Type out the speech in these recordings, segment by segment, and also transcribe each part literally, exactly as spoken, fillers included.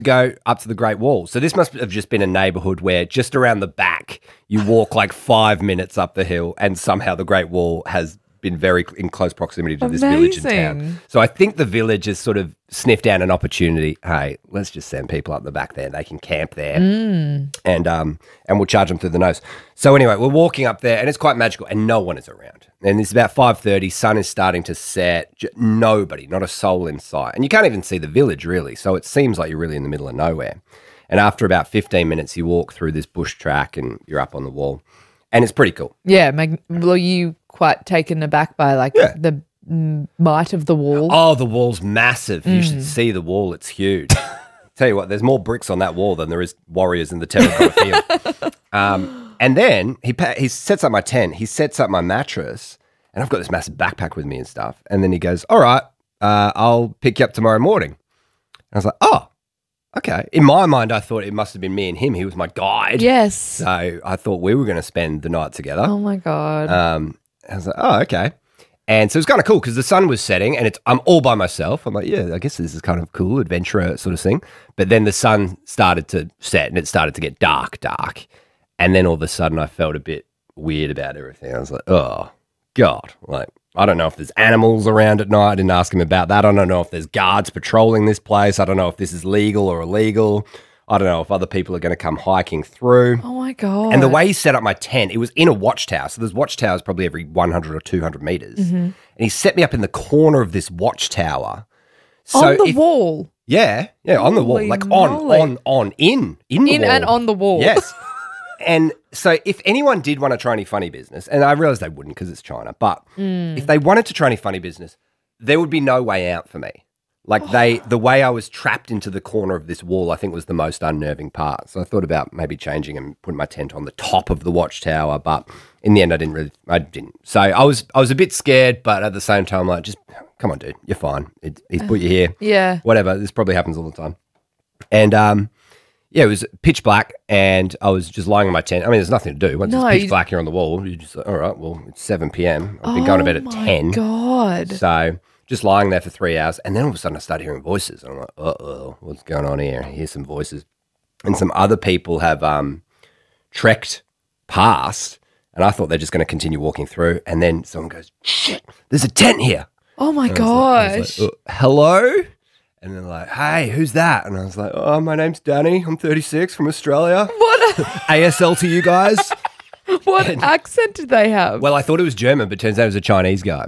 go up to the Great Wall. So this must have just been a neighbourhood where just around the back you walk like five minutes up the hill and somehow the Great Wall has been very in close proximity to this village in town. So I think the village has sort of sniffed out an opportunity. Hey, let's just send people up the back there. They can camp there mm. and um and we'll charge them through the nose. So anyway, we're walking up there and it's quite magical and no one is around. And it's about five thirty, sun is starting to set, J- nobody, not a soul in sight. And you can't even see the village really, so it seems like you're really in the middle of nowhere. And after about fifteen minutes, you walk through this bush track and you're up on the wall. And it's pretty cool. Yeah, mag- were you quite taken aback by like yeah. the mm, might of the wall? Oh, the wall's massive. Mm. You should Mm. see the wall. It's huge. Tell you what, there's more bricks on that wall than there is warriors in the terracotta field. Um, and then he pa- he sets up my tent. He sets up my mattress. And I've got this massive backpack with me and stuff. And then he goes, all right, uh, I'll pick you up tomorrow morning. And I was like, oh, okay. In my mind, I thought it must have been me and him. He was my guide. Yes. So I thought we were going to spend the night together. Oh, my God. Um, I was like, oh, okay. And so it was kind of cool because the sun was setting and it's I'm all by myself. I'm like, yeah, I guess this is kind of cool, adventure sort of thing. But then the sun started to set and it started to get dark, dark. And then all of a sudden I felt a bit weird about everything. I was like, oh, God. Like, I don't know if there's animals around at night. I didn't ask him about that. I don't know if there's guards patrolling this place. I don't know if this is legal or illegal. I don't know if other people are going to come hiking through. Oh, my God. And the way he set up my tent, it was in a watchtower. So there's watchtowers probably every one hundred or two hundred metres. Mm-hmm. And he set me up in the corner of this watchtower. So on the if, wall? Yeah. Yeah, on the wall. Holy Like moly. on, on, on, in. In the In wall. and on the wall. Yes. And so if anyone did want to try any funny business, and I realise they wouldn't because it's China, but Mm. if they wanted to try any funny business, there would be no way out for me. Like they, the way I was trapped into the corner of this wall, I think was the most unnerving part. So I thought about maybe changing and putting my tent on the top of the watchtower, but in the end, I didn't really, I didn't. So I was, I was a bit scared, but at the same time, like, just come on, dude, you're fine. It, he's put you here. Yeah. Whatever. This probably happens all the time. And um, yeah, it was pitch black, and I was just lying in my tent. I mean, there's nothing to do. Once No, it's pitch you- black here on the wall, you just like, all right, well, it's seven p.m. I've been going to bed at Oh, ten. my God. So just lying there for three hours, and then all of a sudden I started hearing voices. And I'm like, uh-oh, what's going on here? I hear some voices. And some other people have um, trekked past, and I thought they're just going to continue walking through. And then someone goes, shit, there's a tent here. Oh, my And I was like- I gosh. was like, "Uh, hello? And they're like, hey, who's that? And I was like, oh, my name's Danny. I'm thirty-six from Australia. What A S L to you guys. what accent did they have? Well, I thought it was German, but turns out it was a Chinese guy.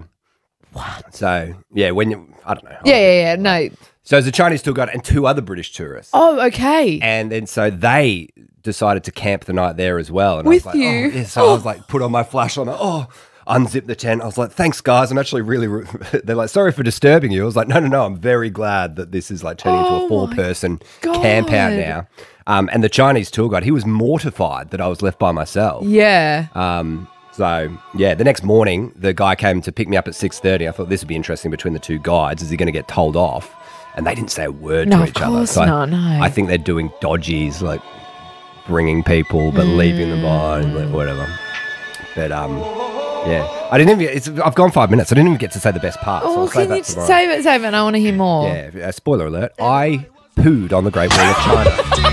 What? So, yeah, when you, I don't know. yeah, yeah, yeah. No. So it was a Chinese tour guide and two other British tourists. Oh, okay. And then so they decided to camp the night there as well. And With I was like, you? Oh, yeah. So I was like, put on my flashlight. I'm like, oh, unzip the tent. I was like, thanks, guys. I'm actually really, re-. They're like, sorry for disturbing you. I was like, no, no, no. I'm very glad that this is like turning Oh into a four my person camp out God. now. Um, and the Chinese tour guide, he was mortified that I was left by myself. Yeah. Um, so, yeah, the next morning, the guy came to pick me up at six thirty. I thought this would be interesting between the two guides. Is he going to get told off? And they didn't say a word No, to of each other. course So I- not, no. I think they're doing dodgies, like bringing people but leaving them behind, like whatever. But, um, yeah. I didn't even, it's, I've gone five minutes. I didn't even get to say the best part. so Oh, I'll say can that you just tomorrow. save it, save it? I want to hear more. Yeah, uh, spoiler alert. I pooed on the Great Wall of China.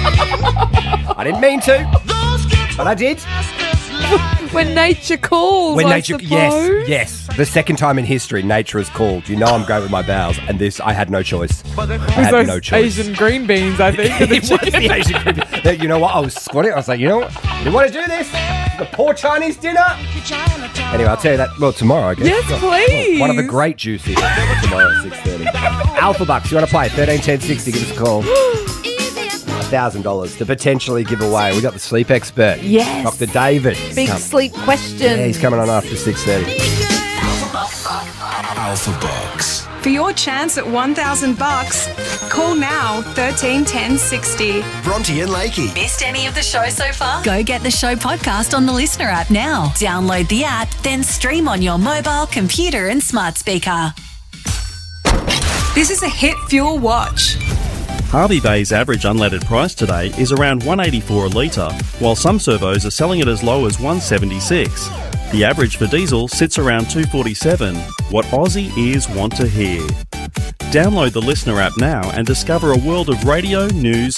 I didn't mean to, but I did. When nature calls, When I nature, suppose. yes, yes. The second time in history, nature has called. You know I'm great with my bowels, and this, I had no choice. I had Those no choice. Asian green beans, I think. It was the Asian creepy. You know what? I was squatting. I was like, you know what? You want to do this? The poor Chinese dinner? Anyway, I'll tell you that, well, tomorrow, I guess. Yes, please. One of the great juices tomorrow at six thirty. Alpha Bucks, you want to play? thirteen ten sixty, give us a call. one thousand dollars to potentially give away. We got the sleep expert. Yes. Doctor David. Big Come- sleep question. Yeah, he's coming on after six thirty. Alpha Bucks. For your chance at one thousand bucks, call now thirteen ten sixty. Bronte and Lakey. Missed any of the show so far? Go get the show podcast on the Listener app now. Download the app, then stream on your mobile, computer, and smart speaker. This is a Hit Fuel Watch. Hervey Bay's average unleaded price today is around one eighty-four a litre, while some servos are selling it as low as one seventy-six. The average for diesel sits around two forty-seven. What Aussie ears want to hear. Download the Listener app now and discover a world of radio, news,